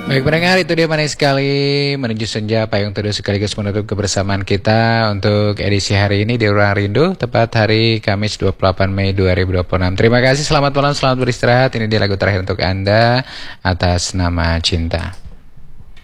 Baik pendengar, itu dia manis sekali menuju senja payung teduh sekaligus menutup kebersamaan kita untuk edisi hari ini di Ruang Rindu, tepat hari Kamis 28 Mei 2026. Terima kasih, selamat malam, selamat beristirahat. Ini dia lagu terakhir untuk Anda atas nama Cinta.